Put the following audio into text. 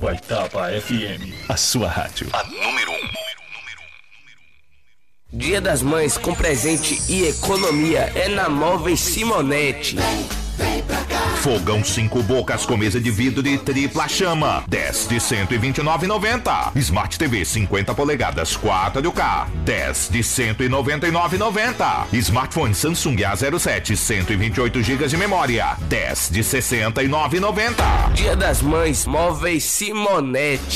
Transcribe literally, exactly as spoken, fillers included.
Guaitaba F M, a sua rádio. A número um. Dia das Mães com presente e economia é na Móveis Simonetti. Fogão cinco bocas com mesa de vidro de tripla chama, dez de cento e vinte e nove reais e noventa centavos. Smart T V cinquenta polegadas quatro K, dez de cento e noventa e nove reais e noventa centavos. Smartphone Samsung A zero sete, cento e vinte e oito gigas de memória, dez de sessenta e nove reais e noventa centavos. Dia das Mães, Móveis Simonetti.